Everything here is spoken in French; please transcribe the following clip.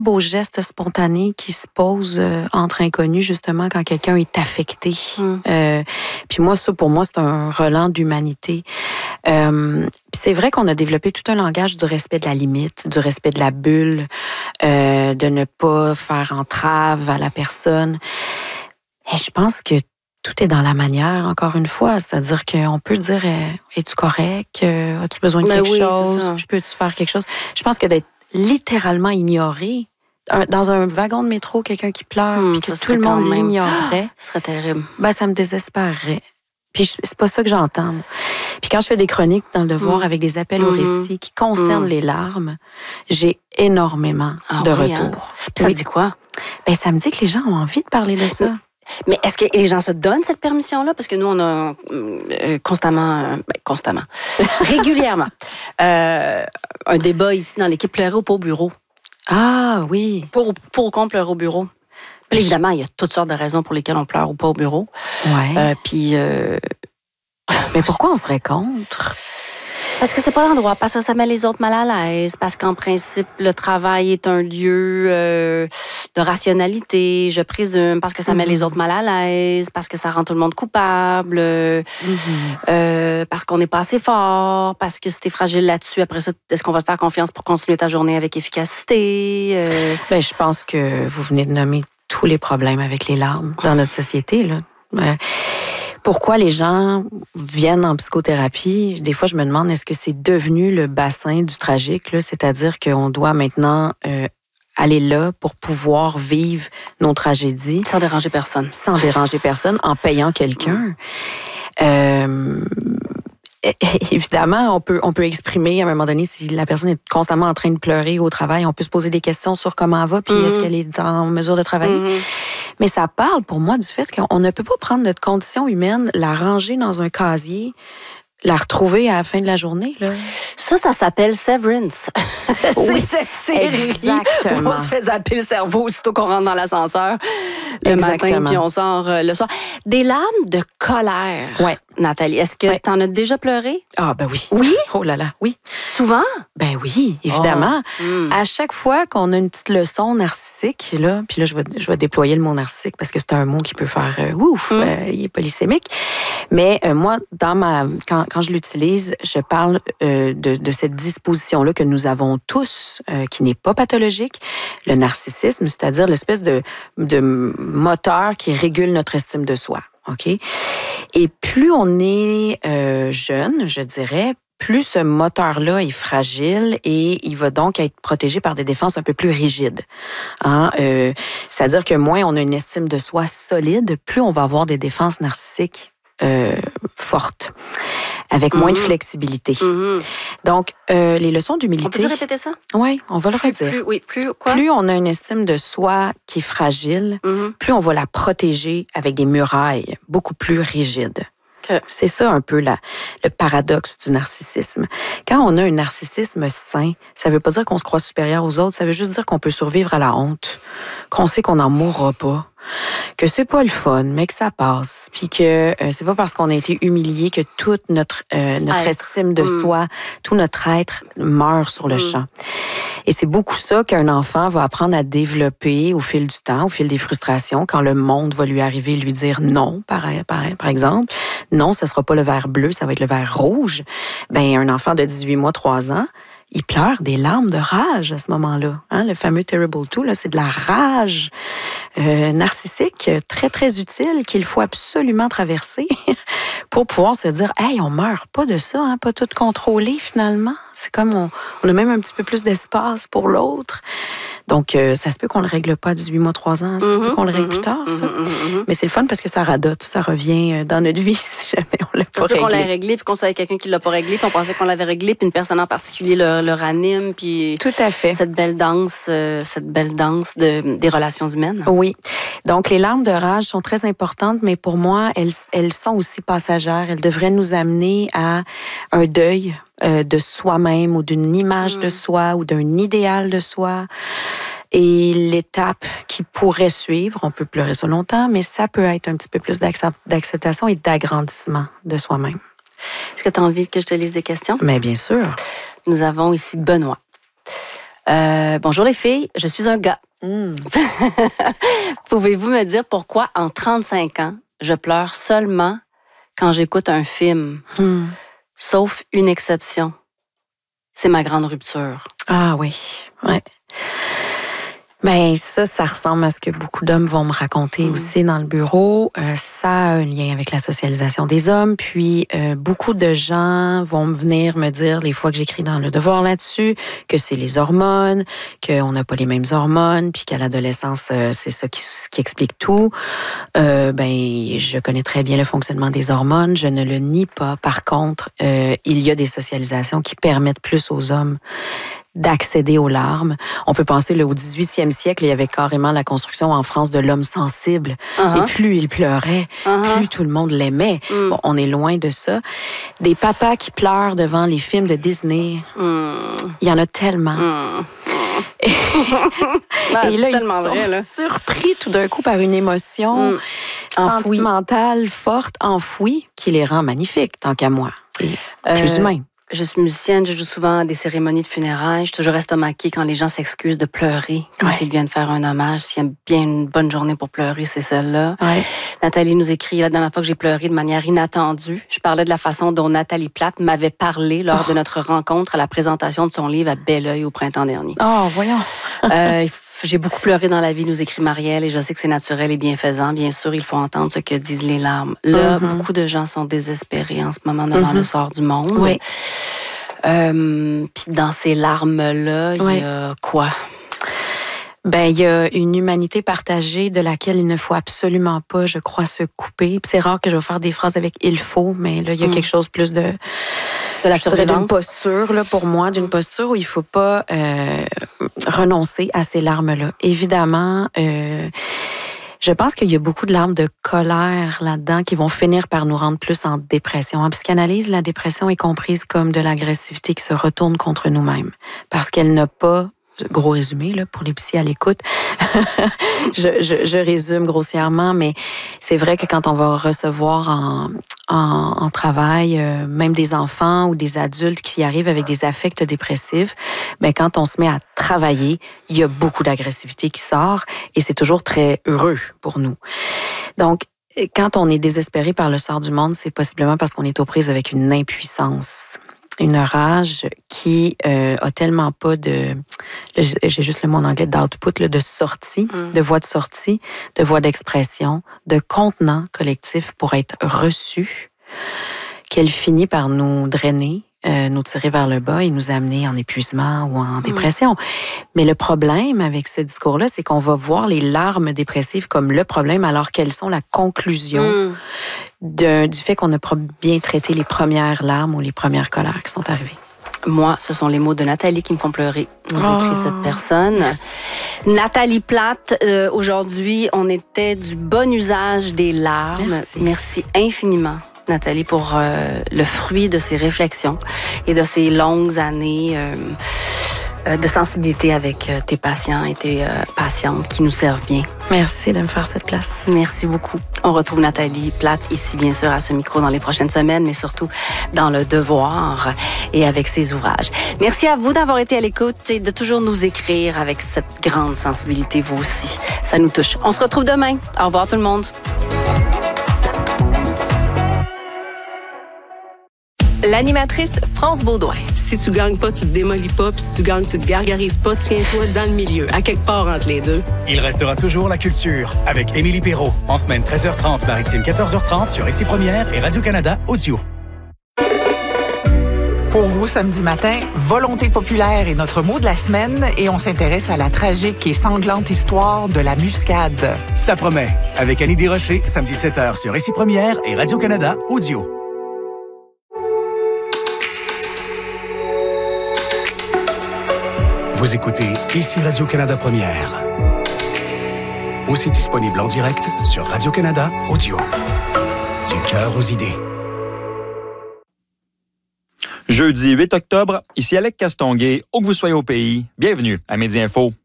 beau geste spontané qui se pose entre inconnus, justement, quand quelqu'un est affecté. Puis moi, ça, pour moi, c'est un relent d'humanité. Puis c'est vrai qu'on a développé tout un langage du respect de la limite, du respect de la bulle, de ne pas faire entrave à la personne. Et je pense que tout est dans la manière, encore une fois. C'est-à-dire qu'on peut dire, es-tu correct? As-tu besoin de quelque chose? Je peux-tu faire quelque chose? Je pense que d'être littéralement ignoré, dans un wagon de métro, quelqu'un qui pleure, puis que tout le monde l'ignorerait. Ce serait terrible. Ben, ça me désespérerait. Puis c'est pas ça que j'entends. Puis quand je fais des chroniques dans le Devoir avec des appels au récit qui concernent les larmes, j'ai énormément de retours. Puis ça dit quoi? Ben, ça me dit que les gens ont envie de parler de ça. Mais est-ce que les gens se donnent cette permission-là? Parce que nous, on a constamment, régulièrement, un débat ici dans l'équipe Pleurer ou pas au bureau. Ah oui. Pour ou contre pleurer au bureau. Puis évidemment, il y a toutes sortes de raisons pour lesquelles on pleure ou pas au bureau. Ouais. Mais pourquoi on serait contre? Parce que c'est pas l'endroit, parce que ça met les autres mal à l'aise, parce qu'en principe, le travail est un lieu de rationalité, je présume, parce que ça met les autres mal à l'aise, parce que ça rend tout le monde coupable, parce qu'on n'est pas assez fort, parce que si t'es fragile là-dessus, après ça, est-ce qu'on va te faire confiance pour continuer ta journée avec efficacité? Ben, je pense que vous venez de nommer tous les problèmes avec les larmes dans notre société, là. Pourquoi les gens viennent en psychothérapie? Des fois, je me demande, est-ce que c'est devenu le bassin du tragique, là? C'est-à-dire qu'on doit maintenant aller là pour pouvoir vivre nos tragédies. Sans déranger personne. Sans déranger personne, en payant quelqu'un. Évidemment, on peut exprimer à un moment donné si la personne est constamment en train de pleurer au travail, on peut se poser des questions sur comment elle va, puis est-ce qu'elle est en mesure de travailler. Mais ça parle pour moi du fait qu'on ne peut pas prendre notre condition humaine, la ranger dans un casier, la retrouver à la fin de la journée, là. Ça s'appelle Severance. Oui, c'est cette série exactement. où on se fait zapper le cerveau aussitôt qu'on rentre dans l'ascenseur le matin, puis on sort le soir. Des larmes de colère, Nathalie. Est-ce que t'en as déjà pleuré? Ah, ben oui. Oui? Oh là là, oui. Souvent? Ben oui, évidemment. À chaque fois qu'on a une petite leçon narcissique, là, puis là, je vais déployer le mot narcissique parce que c'est un mot qui peut faire il est polysémique. Mais moi, quand je l'utilise, je parle de cette disposition-là que nous avons tous, qui n'est pas pathologique, le narcissisme, c'est-à-dire l'espèce de moteur qui régule notre estime de soi. OK? Et plus on est jeune, je dirais, plus ce moteur-là est fragile et il va donc être protégé par des défenses un peu plus rigides. C'est-à-dire que moins on a une estime de soi solide, plus on va avoir des défenses narcissiques fortes, avec moins de flexibilité. Donc, les leçons d'humilité... On peut-tu répéter ça? Oui, on va le redire. Plus on a une estime de soi qui est fragile, plus on va la protéger avec des murailles beaucoup plus rigides. C'est ça un peu le paradoxe du narcissisme. Quand on a un narcissisme sain, ça veut pas dire qu'on se croit supérieur aux autres, ça veut juste dire qu'on peut survivre à la honte, qu'on sait qu'on n'en mourra pas, que c'est pas le fun, mais que ça passe, puis que c'est pas parce qu'on a été humilié que toute notre estime de soi, tout notre être meurt sur le champ. Et c'est beaucoup ça qu'un enfant va apprendre à développer au fil du temps, au fil des frustrations, quand le monde va lui arriver, lui dire non, par exemple. Non, ce sera pas le vert bleu, ça va être le vert rouge. Ben, un enfant de 18 mois, 3 ans, il pleure des larmes de rage à ce moment-là. Le fameux Terrible 2, là, c'est de la rage narcissique très, très utile qu'il faut absolument traverser pour pouvoir se dire « Hey, on meurt pas de ça, pas tout contrôlé finalement. » C'est comme on a même un petit peu plus d'espace pour l'autre. Donc, ça se peut qu'on le règle pas à 18 mois, 3 ans. Ça se peut qu'on le règle plus tard, ça. Mais c'est le fun parce que ça radote, ça revient dans notre vie si jamais on l'a pas réglé. qu'on l'a réglé, puis qu'on soit avec quelqu'un qui l'a pas réglé, puis on pensait qu'on l'avait réglé, puis une personne en particulier le ranime, puis... Tout à fait. Cette belle danse des relations humaines. Oui. Donc, les larmes de rage sont très importantes, mais pour moi, elles sont aussi passagères. Elles devraient nous amener à un deuil de soi-même ou d'une image de soi ou d'un idéal de soi. Et l'étape qui pourrait suivre, on peut pleurer ça longtemps, mais ça peut être un petit peu plus d'acceptation et d'agrandissement de soi-même. Est-ce que tu as envie que je te lise des questions? Mais bien sûr. Nous avons ici Benoît. Bonjour les filles, je suis un gars. Pouvez-vous me dire pourquoi, en 35 ans, je pleure seulement quand j'écoute un film? Sauf une exception. C'est ma grande rupture. Ah oui, ouais. Ben ça ressemble à ce que beaucoup d'hommes vont me raconter aussi dans le bureau. Ça a un lien avec la socialisation des hommes. Puis beaucoup de gens vont venir me dire, les fois que j'écris dans Le Devoir là-dessus, que c'est les hormones, qu'on n'a pas les mêmes hormones, puis qu'à l'adolescence, c'est ça qui explique tout. Ben je connais très bien le fonctionnement des hormones. Je ne le nie pas. Par contre, il y a des socialisations qui permettent plus aux hommes d'accéder aux larmes. On peut penser au 18e siècle, il y avait carrément la construction en France de l'homme sensible. Et plus il pleurait, plus tout le monde l'aimait. Bon, on est loin de ça. Des papas qui pleurent devant les films de Disney, il y en a tellement. Et là, ils sont surpris tout d'un coup par une émotion sentimentale, forte, enfouie, qui les rend magnifiques, tant qu'à moi. Et plus humains. Je suis musicienne, je joue souvent à des cérémonies de funérailles. Je suis toujours estomaquée quand les gens s'excusent de pleurer quand ils viennent faire un hommage. S'il y a bien une bonne journée pour pleurer, c'est celle-là. Ouais. Nathalie nous écrit, la dernière fois que j'ai pleuré de manière inattendue, je parlais de la façon dont Nathalie Plate m'avait parlé lors de notre rencontre à la présentation de son livre à Belleuil au printemps dernier. Oh, voyons. J'ai beaucoup pleuré dans la vie, nous écrit Marielle, et je sais que c'est naturel et bienfaisant. Bien sûr, il faut entendre ce que disent les larmes. Là, beaucoup de gens sont désespérés en ce moment devant le sort du monde. Oui. Puis dans ces larmes-là, il y a quoi? Ben, il y a une humanité partagée de laquelle il ne faut absolument pas, je crois, se couper. Puis c'est rare que je vais faire des phrases avec « il faut », mais là, il y a quelque chose plus de la d'une posture, là, pour moi, d'une posture où il ne faut pas renoncer à ces larmes-là. Évidemment, je pense qu'il y a beaucoup de larmes de colère là-dedans qui vont finir par nous rendre plus en dépression. En psychanalyse, la dépression est comprise comme de l'agressivité qui se retourne contre nous-mêmes parce qu'elle n'a pas... Gros résumé là, pour les psys à l'écoute. je résume grossièrement, mais c'est vrai que quand on va recevoir en travail, même des enfants ou des adultes qui arrivent avec des affects dépressifs, ben quand on se met à travailler, il y a beaucoup d'agressivité qui sort et c'est toujours très heureux pour nous. Donc, quand on est désespéré par le sort du monde, c'est possiblement parce qu'on est aux prises avec une impuissance. Une rage qui a tellement pas de... J'ai juste le mot en anglais, d'output, de sortie, de voie de sortie, de voie d'expression, de contenant collectif pour être reçu, qu'elle finit par nous drainer, nous tirer vers le bas et nous amener en épuisement ou en dépression. Mais le problème avec ce discours-là, c'est qu'on va voir les larmes dépressives comme le problème alors qu'elles sont la conclusion du fait qu'on n'a pas bien traité les premières larmes ou les premières colères qui sont arrivées. Moi, ce sont les mots de Nathalie qui me font pleurer, nous écrit cette personne. Merci. Nathalie Plate, aujourd'hui, on était du bon usage des larmes. Merci infiniment, Nathalie, pour le fruit de ces réflexions et de ces longues années de sensibilité avec tes patients et tes patientes qui nous servent bien. Merci de me faire cette place. Merci beaucoup. On retrouve Nathalie Plate ici, bien sûr, à ce micro dans les prochaines semaines, mais surtout dans Le Devoir et avec ses ouvrages. Merci à vous d'avoir été à l'écoute et de toujours nous écrire avec cette grande sensibilité, vous aussi. Ça nous touche. On se retrouve demain. Au revoir tout le monde. L'animatrice France Beaudoin. Si tu gagnes pas, tu te démolis pas, puis si tu gagnes, tu te gargarises pas, tiens-toi dans le milieu, à quelque part entre les deux. Il restera toujours la culture avec Émilie Perrault. En semaine 13h30, maritime 14h30 sur Ici Première et Radio-Canada Audio. Pour vous, samedi matin, Volonté populaire est notre mot de la semaine et on s'intéresse à la tragique et sanglante histoire de la muscade. Ça promet. Avec Annie Desrochers, samedi 7h sur Ici Première et Radio-Canada Audio. Vous écoutez Ici Radio-Canada Première. Aussi disponible en direct sur Radio-Canada Audio. Du cœur aux idées. Jeudi 8 octobre, ici Alec Castonguay, où que vous soyez au pays, bienvenue à Midi Info.